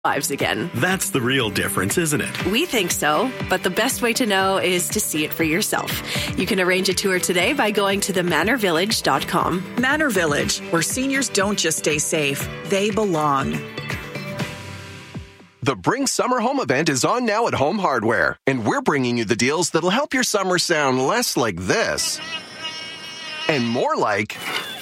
lives again. That's the real difference, isn't it? We think so, but the best way to know is to see it for yourself. You can arrange a tour today by going to themanorvillage.com. Manor Village, where seniors don't just stay safe, they belong. The Bring Summer Home event is on now at Home Hardware, and we're bringing you the deals that'll help your summer sound less like this and more like...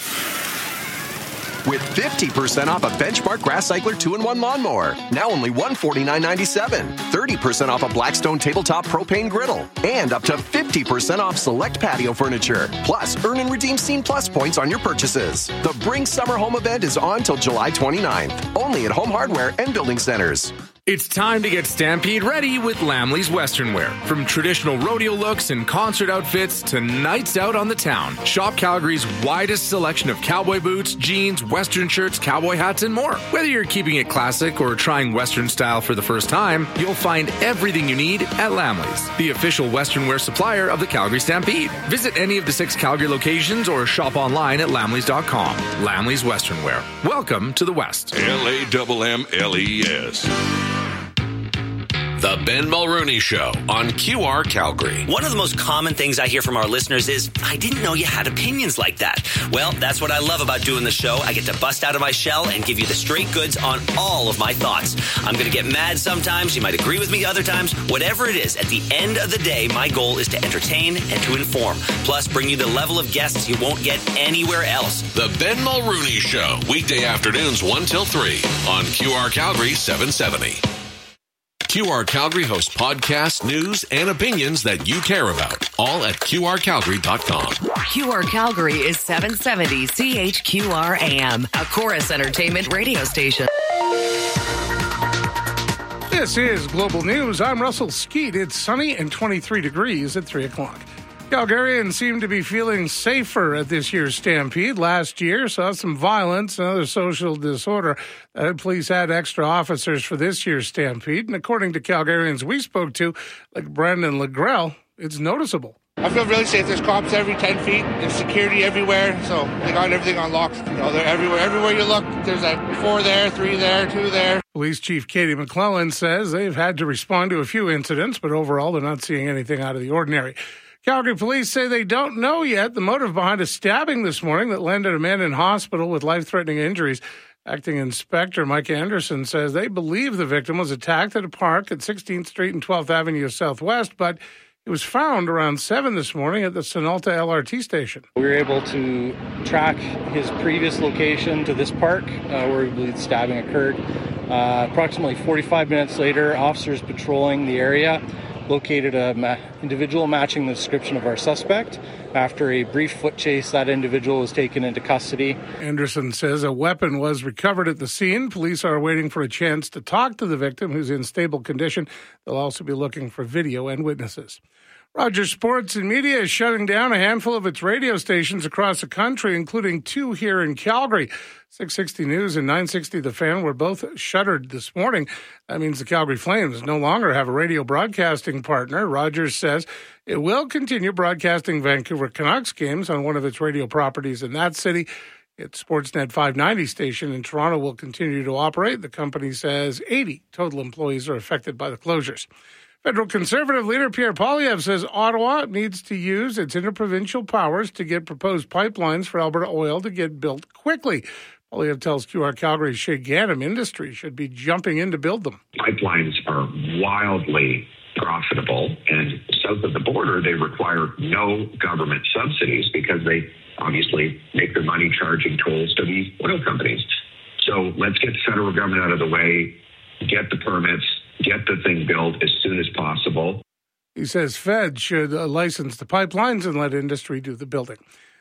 with 50% off a Benchmark Grass Cycler 2-in-1 lawnmower, now only $149.97. 30% off a Blackstone Tabletop Propane Griddle, and up to 50% off select patio furniture. Plus, earn and redeem Scene Plus points on your purchases. The Bring Summer Home event is on till July 29th, only at Home Hardware and Building Centers. It's time to get Stampede ready with Lamley's Western Wear. From traditional rodeo looks and concert outfits to nights out on the town, shop Calgary's widest selection of cowboy boots, jeans, Western shirts, cowboy hats, and more. Whether you're keeping it classic or trying Western style for the first time, you'll find everything you need at Lamley's, the official Western wear supplier of the Calgary Stampede. Visit any of the 6 Calgary locations or shop online at lamleys.com. Lamley's Western Wear. Welcome to the West. LAMMLES. The Ben Mulrooney Show on QR Calgary. One of the most common things I hear from our listeners is, I didn't know you had opinions like that. Well, that's what I love about doing the show. I get to bust out of my shell and give you the straight goods on all of my thoughts. I'm going to get mad sometimes. You might agree with me other times. Whatever it is, at the end of the day, my goal is to entertain and to inform. Plus, bring you the level of guests you won't get anywhere else. The Ben Mulrooney Show. Weekday afternoons 1 till 3 on QR Calgary 770. QR Calgary hosts podcasts, news, and opinions that you care about. All at QRCalgary.com. QR Calgary is 770 CHQR AM, a Chorus Entertainment radio station. This is Global News. I'm Russell Skeet. It's sunny and 23 degrees at 3 o'clock. Calgarians seem to be feeling safer at this year's Stampede. Last year saw some violence and other social disorder. Police had extra officers for this year's Stampede. And according to Calgarians we spoke to, like Brendan Legrell, it's noticeable. I feel really safe. There's cops every 10 feet. There's security everywhere. So they got everything on lock. You know, they're everywhere. Everywhere you look, there's like 4 there, 3 there, 2 there. Police Chief Katie McClellan says they've had to respond to a few incidents, but overall they're not seeing anything out of the ordinary. Calgary police say they don't know yet the motive behind a stabbing this morning that landed a man in hospital with life-threatening injuries. Acting Inspector Mike Anderson says they believe the victim was attacked at a park at 16th Street and 12th Avenue Southwest, but he was found around 7 this morning at the Sonalta LRT station. We were able to track his previous location to this park where we believe the stabbing occurred. Approximately 45 minutes later, officers patrolling the area located an individual matching the description of our suspect. After a brief foot chase, that individual was taken into custody. Anderson says a weapon was recovered at the scene. Police are waiting for a chance to talk to the victim, who's in stable condition. They'll also be looking for video and witnesses. Rogers Sports and Media is shutting down a handful of its radio stations across the country, including 2 here in Calgary. 660 News and 960 The Fan were both shuttered this morning. That means the Calgary Flames no longer have a radio broadcasting partner. Rogers says it will continue broadcasting Vancouver Canucks games on one of its radio properties in that city. Its Sportsnet 590 station in Toronto will continue to operate. The company says 80 total employees are affected by the closures. Federal Conservative leader Pierre Poilievre says Ottawa needs to use its interprovincial powers to get proposed pipelines for Alberta Oil to get built quickly. Poilievre tells QR Calgary's Shea Ganem Industry should be jumping in to build them. Pipelines are wildly profitable, and south of the border, they require no government subsidies because they obviously make their money charging tolls to these oil companies. So let's get the federal government out of the way, get the permits, get the thing built as soon as possible. He says Fed should license the pipelines and let industry do the building.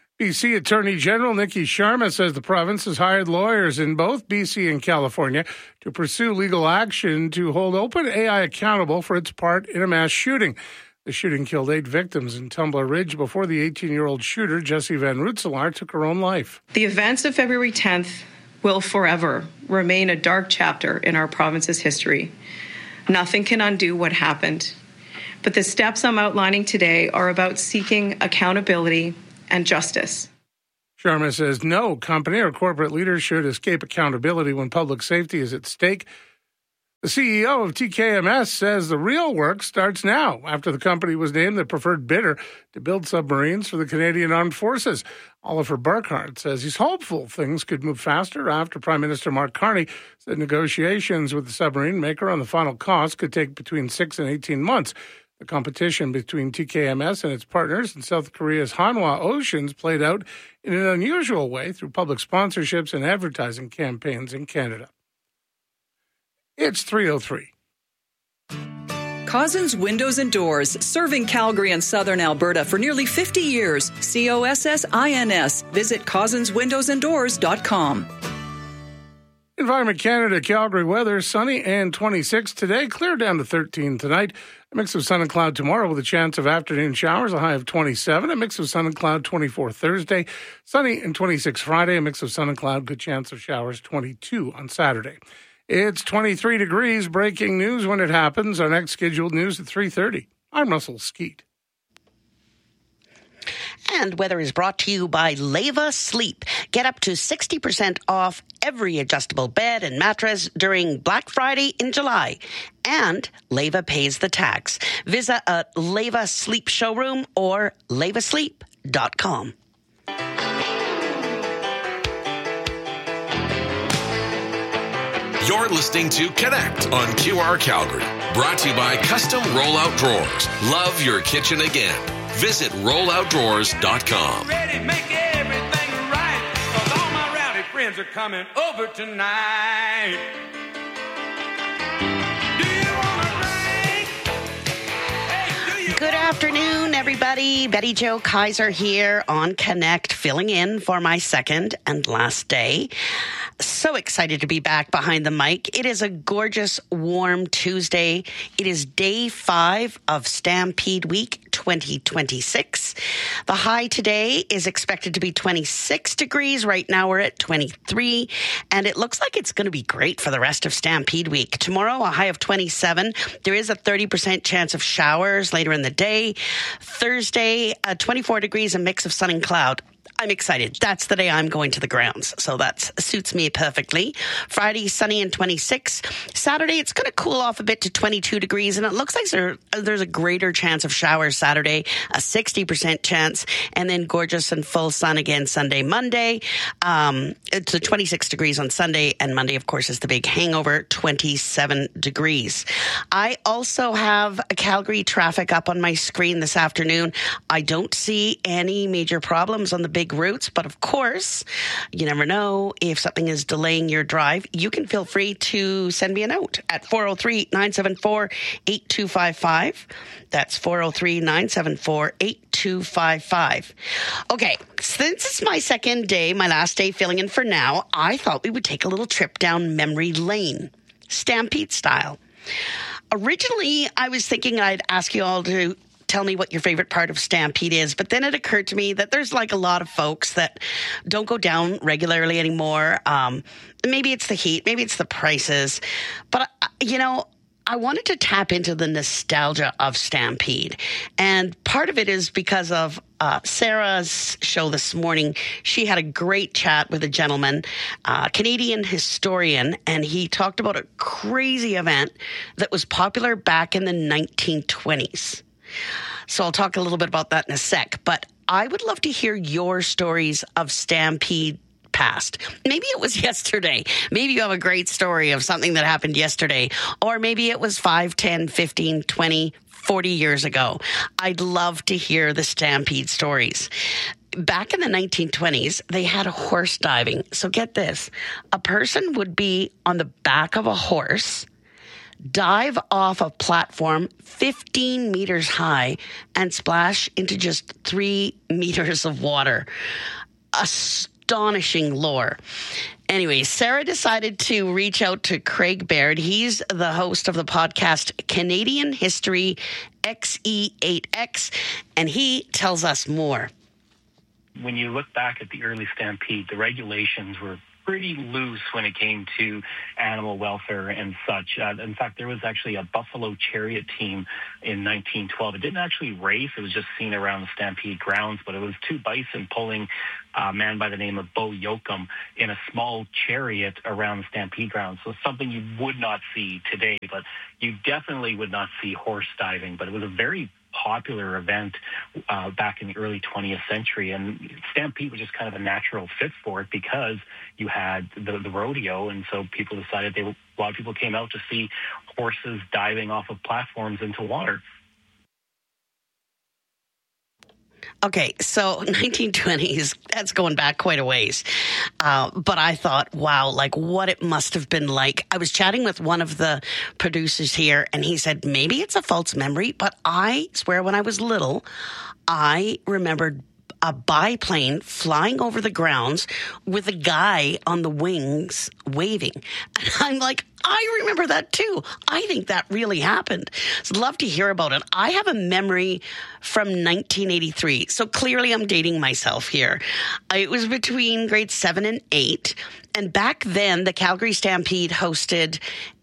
BC Attorney General Nikki Sharma says the province has hired lawyers in both BC and California to pursue legal action to hold OpenAI accountable for its part in a mass shooting. The shooting killed 8 victims in Tumbler Ridge before the 18-year-old shooter, Jessie Van Rootselaar, took her own life. The events of February 10th will forever remain a dark chapter in our province's history. Nothing can undo what happened. But the steps I'm outlining today are about seeking accountability and justice. Sharma says no company or corporate leader should escape accountability when public safety is at stake. The CEO of TKMS says the real work starts now after the company was named the preferred bidder to build submarines for the Canadian Armed Forces. Oliver Burkhart says he's hopeful things could move faster after Prime Minister Mark Carney said negotiations with the submarine maker on the final cost could take between 6 and 18 months. The competition between TKMS and its partners in South Korea's Hanwha Oceans played out in an unusual way through public sponsorships and advertising campaigns in Canada. It's 3:03. Cozzens Windows and Doors, serving Calgary and southern Alberta for nearly 50 years. COSSINS. Visit CozzensWindowsandDoors.com. Environment Canada, Calgary weather, sunny and 26 today, clear down to 13 tonight. A mix of sun and cloud tomorrow with a chance of afternoon showers, a high of 27. A mix of sun and cloud 24 Thursday, sunny and 26 Friday. A mix of sun and cloud, good chance of showers 22 on Saturday. It's 23 degrees. Breaking news when it happens. Our next scheduled news at 3:30. I'm Russell Skeet. And weather is brought to you by Leva Sleep. Get up to 60% off every adjustable bed and mattress during Black Friday in July. And Leva pays the tax. Visit a Leva Sleep showroom or levasleep.com. You're listening to Connect on QR Calgary. Brought to you by Custom Rollout Drawers. Love your kitchen again. Visit rolloutdrawers.com. Ready, make everything right, 'cause all my rowdy friends are coming over tonight. Good afternoon, everybody. Betty Jo Kaiser here on Connect, filling in for my second and last day. So excited to be back behind the mic. It is a gorgeous, warm Tuesday. It is day 5 of Stampede Week 2026. The high today is expected to be 26 degrees. Right now we're at 23, and it looks like it's going to be great for the rest of Stampede Week. Tomorrow, a high of 27. There is a 30% chance of showers later in the day. Thursday, 24 degrees, a mix of sun and cloud. I'm excited. That's the day I'm going to the grounds, so that suits me perfectly. Friday, sunny and 26. Saturday, it's going to cool off a bit to 22 degrees, and it looks like there's a greater chance of showers Saturday, a 60% chance, and then gorgeous and full sun again Sunday, Monday. It's 26 degrees on Sunday, and Monday, of course, is the big hangover, 27 degrees. I also have Calgary traffic up on my screen this afternoon. I don't see any major problems on the big routes, but of course, you never know if something is delaying your drive. You can feel free to send me a note at 403-974-8255. That's 403-974-8255. Okay, since it's my second day, my last day filling in for now, I thought we would take a little trip down memory lane, Stampede style. Originally, I was thinking I'd ask you all to tell me what your favorite part of Stampede is. But then it occurred to me that there's like a lot of folks that don't go down regularly anymore. Maybe it's the heat, maybe it's the prices. But, I wanted to tap into the nostalgia of Stampede. And part of it is because of Sarah's show this morning. She had a great chat with a gentleman, Canadian historian, and he talked about a crazy event that was popular back in the 1920s. So I'll talk a little bit about that in a sec, but I would love to hear your stories of Stampede past. Maybe it was yesterday. Maybe you have a great story of something that happened yesterday, or maybe it was 5, 10, 15, 20, 40 years ago. I'd love to hear the Stampede stories. Back in the 1920s, they had horse diving. So get this. A person would be on the back of a horse, dive off a platform 15 meters high and splash into just 3 meters of water. Astonishing lore. Anyway, Sarah decided to reach out to Craig Baird. He's the host of the podcast Canadian History XE8X, and he tells us more. When you look back at the early Stampede, the regulations were pretty loose when it came to animal welfare and such. In fact, there was actually a Buffalo Chariot team in 1912. It didn't actually race. It was just seen around the Stampede grounds, but it was two bison pulling a man by the name of Bo Yoakum in a small chariot around the Stampede grounds. So something you would not see today, but you definitely would not see horse diving. But it was a very popular event back in the early 20th century, and Stampede was just kind of a natural fit for it because you had the rodeo, and so people decided a lot of people came out to see horses diving off of platforms into water. Okay, so 1920s, that's going back quite a ways. But I thought, wow, like what it must have been like. I was chatting with one of the producers here, and he said, maybe it's a false memory, but I swear when I was little, I remembered a biplane flying over the grounds with a guy on the wings waving. And I'm like, I remember that too. I think that really happened. So I'd love to hear about it. I have a memory from 1983. So clearly I'm dating myself here. It was between grade 7 and 8. And back then, the Calgary Stampede hosted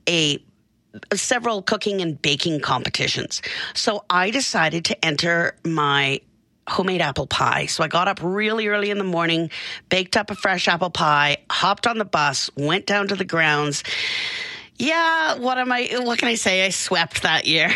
several cooking and baking competitions. So I decided to enter my homemade apple pie. So I got up really early in the morning, baked up a fresh apple pie, hopped on the bus, went down to the grounds. Yeah, what can I say? I swept that year.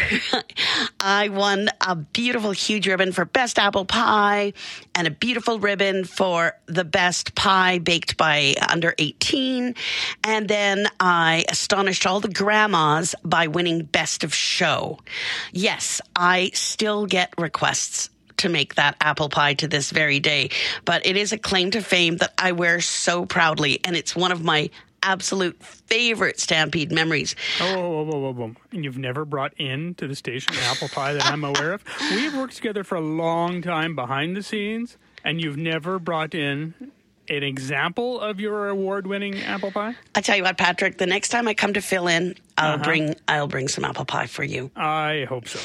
I won a beautiful, huge ribbon for best apple pie and a beautiful ribbon for the best pie baked by under 18. And then I astonished all the grandmas by winning best of show. Yes, I still get requests to make that apple pie to this very day. But it is a claim to fame that I wear so proudly, and it's one of my absolute favorite Stampede memories. Oh. And you've never brought in to the station an apple pie that I'm aware of? We've worked together for a long time behind the scenes, and you've never brought in an example of your award-winning apple pie? I tell you what, Patrick, the next time I come to fill in, I'll bring some apple pie for you. I hope so.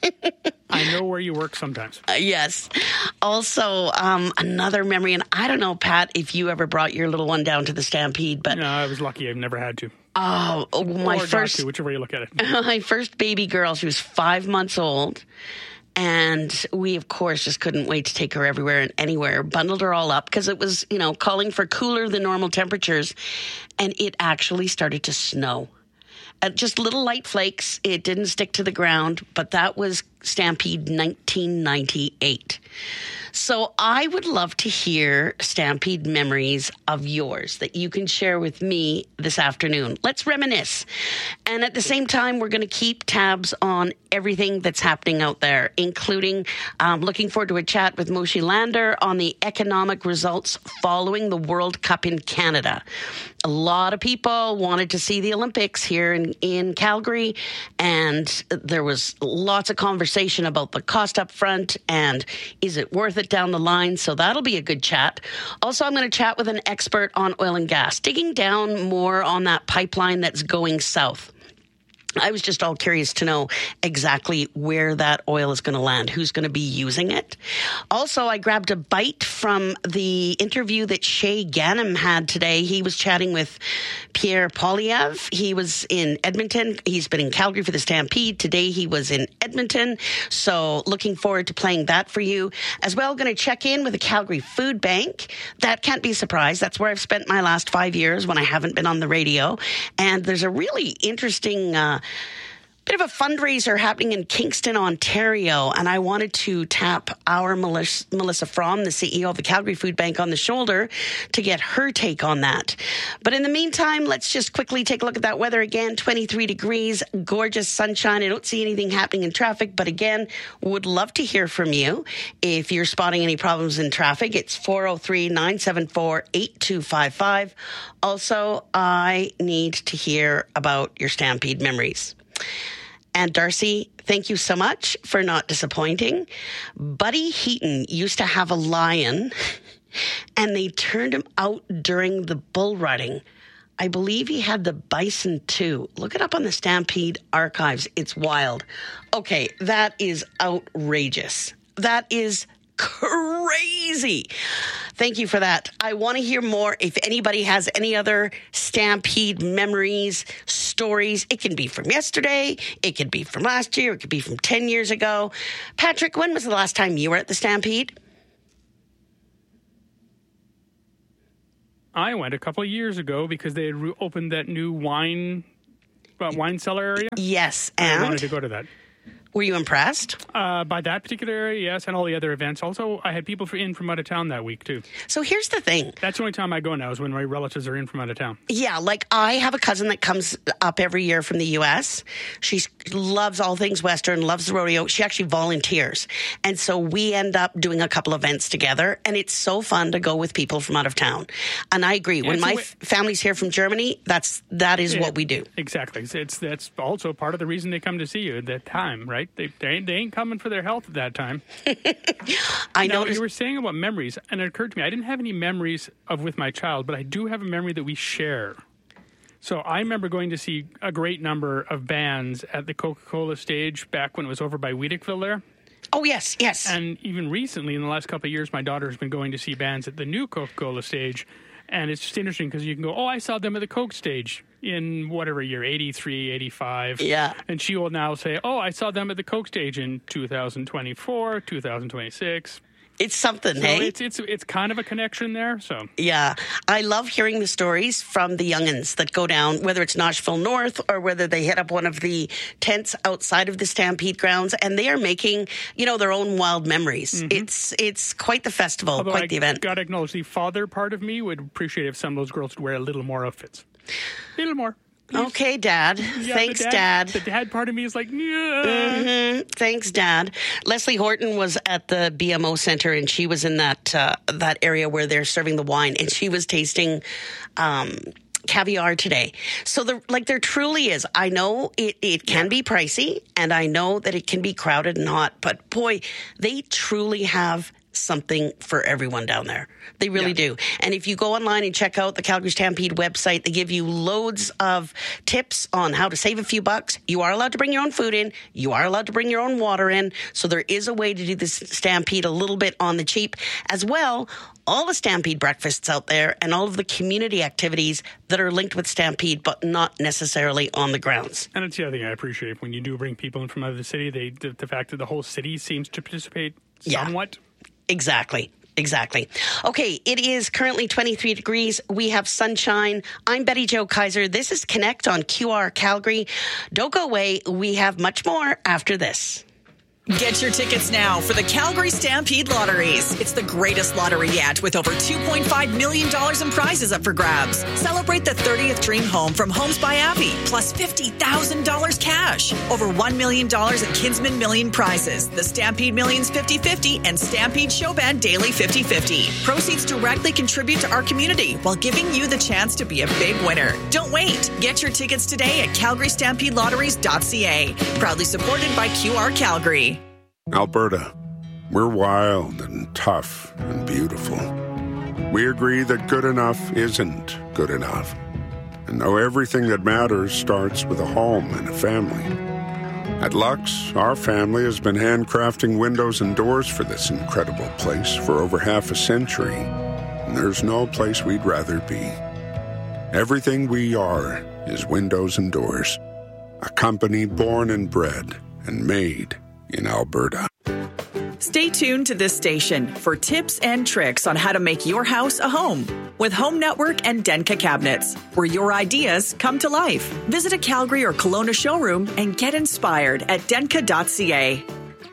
I know where you work sometimes. Yes. Also, another memory, and I don't know, Pat, if you ever brought your little one down to the Stampede, but... No, I was lucky. I've never had to. Oh, my first... Got to, whichever way you look at it. My first baby girl, she was 5 months old, and we, of course, just couldn't wait to take her everywhere and anywhere. Bundled her all up because it was, calling for cooler than normal temperatures, and it actually started to snow. Just little light flakes. It didn't stick to the ground, but that was Stampede 1998. So I would love to hear Stampede memories of yours that you can share with me this afternoon. Let's reminisce. And at the same time, we're going to keep tabs on everything that's happening out there, including looking forward to a chat with Moshe Lander on the economic results following the World Cup in Canada. A lot of people wanted to see the Olympics here in Calgary, and there was lots of conversation about the cost up front and is it worth it down the line. So that'll be a good chat. Also, I'm going to chat with an expert on oil and gas, digging down more on that pipeline that's going south. I was just all curious to know exactly where that oil is going to land, who's going to be using it. Also, I grabbed a bite from the interview that Shay Ganem had today. He was chatting with Pierre Poilievre. He was in Edmonton. He's been in Calgary for the Stampede. Today, he was in Edmonton. So looking forward to playing that for you. As well, going to check in with the Calgary Food Bank. That can't be a surprise. That's where I've spent my last 5 years when I haven't been on the radio. And there's a really interesting bit of a fundraiser happening in Kingston, Ontario, and I wanted to tap our Melissa Fromm, the CEO of the Calgary Food Bank, on the shoulder to get her take on that. But in the meantime, let's just quickly take a look at that weather again. 23 degrees, gorgeous sunshine. I don't see anything happening in traffic, but again, would love to hear from you. If you're spotting any problems in traffic, it's 403-974-8255. Also, I need to hear about your Stampede memories. And Darcy, thank you so much for not disappointing. Buddy Heaton used to have a lion, and they turned him out during the bull riding. I believe he had the bison too. Look it up on the Stampede archives. It's wild. Okay, that is outrageous. That is crazy. Thank you for that. I want to hear more. If anybody has any other Stampede memories, stories, it can be from yesterday, it could be from last year, it could be from 10 years ago. Patrick, when was the last time you were at the Stampede? I went a couple of years ago because they had opened that new wine cellar area. Yes, and I wanted to go to that. Were you impressed? By that particular area, yes, and all the other events. Also, I had people in from out of town that week, too. So here's the thing. That's the only time I go now is when my relatives are in from out of town. Yeah, like I have a cousin that comes up every year from the U.S. She loves all things Western, loves the rodeo. She actually volunteers. And so we end up doing a couple events together, and it's so fun to go with people from out of town. And I agree. When my family's here from Germany, that is what we do. Exactly. That's also part of the reason they come to see you at that time, right? They ain't coming for their health at that time. I know. You were saying about memories, and it occurred to me, I didn't have any memories with my child, but I do have a memory that we share. So I remember going to see a great number of bands at the Coca-Cola stage back when it was over by Weedickville there. Oh, yes. And even recently, in the last couple of years, my daughter has been going to see bands at the new Coca-Cola stage. And it's just interesting because you can go, I saw them at the Coke stage in whatever year, 83, 85. Yeah. And she will now say, I saw them at the Coke stage in 2024, 2026. It's something, so hey? It's kind of a connection there. So yeah, I love hearing the stories from the youngins that go down, whether it's Nashville North or whether they hit up one of the tents outside of the Stampede grounds, and they are making, their own wild memories. Mm-hmm. It's quite the festival, although quite the event. I got to acknowledge the father part of me would appreciate if some of those girls would wear a little more outfits. A little more. Please. Okay, Dad. Yeah, thanks, Dad. The dad part of me is like, yeah. Mm-hmm. Thanks, Dad. Leslie Horton was at the BMO Center, and she was in that area where they're serving the wine, and she was tasting caviar today. So there truly is. I know it can be pricey, and I know that it can be crowded and hot, but boy, they truly have something for everyone down there. They really do. And if you go online and check out the Calgary Stampede website, they give you loads of tips on how to save a few bucks. You are allowed to bring your own food in. You are allowed to bring your own water in. So there is a way to do this Stampede a little bit on the cheap. As well, all the Stampede breakfasts out there and all of the community activities that are linked with Stampede, but not necessarily on the grounds. And it's the other thing I appreciate when you do bring people in from out of the city, the fact that the whole city seems to participate somewhat. Exactly. Okay, it is currently 23 degrees. We have sunshine. I'm Betty Jo Kaiser. This is Connect on QR Calgary. Don't go away. We have much more after this. Get your tickets now for the Calgary Stampede Lotteries. It's the greatest lottery yet, with over $2.5 million in prizes up for grabs. Celebrate the 30th dream home from Homes by Abbey, plus $50,000 cash. Over $1 million in Kinsman Million prizes. The Stampede Millions 50-50 and Stampede Showband Daily 50-50. Proceeds directly contribute to our community while giving you the chance to be a big winner. Don't wait. Get your tickets today at calgarystampede.ca. Proudly supported by QR Calgary. Alberta, we're wild and tough and beautiful. We agree that good enough isn't good enough. And know everything that matters starts with a home and a family. At Lux, our family has been handcrafting windows and doors for this incredible place for over half a century. And there's no place we'd rather be. Everything we are is windows and doors. A company born and bred and made in Alberta. Stay tuned to this station for tips and tricks on how to make your house a home with Home Network and Denka Cabinets, where your ideas come to life. Visit a Calgary or Kelowna showroom and get inspired at denka.ca.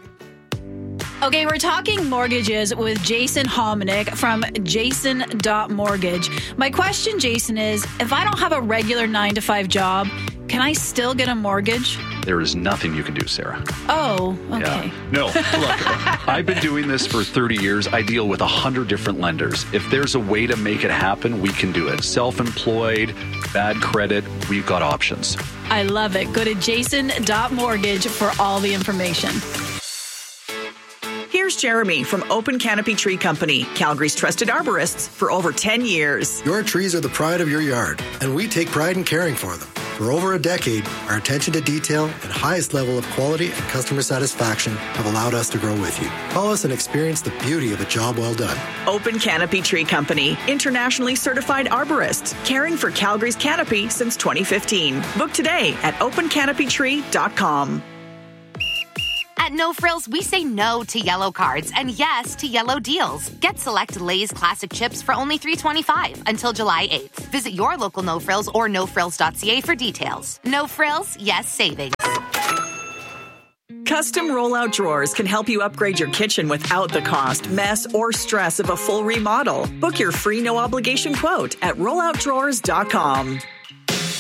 Okay, we're talking mortgages with Jason Hominick from jason.mortgage. My question, Jason, is if I don't have a regular 9-to-5 job, can I still get a mortgage? There is nothing you can do, Sarah. Oh, okay. Yeah. No, look, I've been doing this for 30 years. I deal with 100 different lenders. If there's a way to make it happen, we can do it. Self-employed, bad credit, we've got options. I love it. Go to jason.mortgage for all the information. Here's Jeremy from Open Canopy Tree Company, Calgary's trusted arborists for over 10 years. Your trees are the pride of your yard, and we take pride in caring for them. For over a decade, our attention to detail and highest level of quality and customer satisfaction have allowed us to grow with you. Call us and experience the beauty of a job well done. Open Canopy Tree Company, internationally certified arborists, caring for Calgary's canopy since 2015. Book today at opencanopytree.com. At No Frills, we say no to yellow cards and yes to yellow deals. Get select Lay's classic chips for only $3.25 until July 8th. Visit your local No Frills or nofrills.ca for details. No Frills, yes savings. Custom rollout drawers can help you upgrade your kitchen without the cost, mess, or stress of a full remodel. Book your free no-obligation quote at rolloutdrawers.com.